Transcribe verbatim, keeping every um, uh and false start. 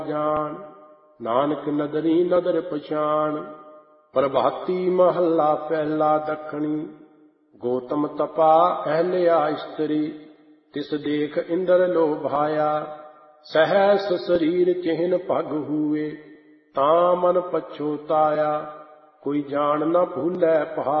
ਜਾਣ, ਨਾਨਕ ਨਦਰੀ ਨਦਰ ਪਛਾਣ। ਪ੍ਰਭਾਤੀ ਮਹੱਲਾ ਪਹਿਲਾ ਦੱਖਣੀ, ਗੌਤਮ ਤਪਾ ਅਹਲਿਆ ਇਸਤਰੀ, ਤਿਸ ਦੇਖ ਇੰਦਰ ਲੋਭਾਇਆ। ਸਹਸ ਸਰੀਰ ਚਿਹਨ ਭਗ ਹੂਏ, ਤਾਂ ਮਨ ਪਛੋਤਾਇਆ। ਕੋਈ ਜਾਣ ਨ ਭੂਲੈ ਪਹਾ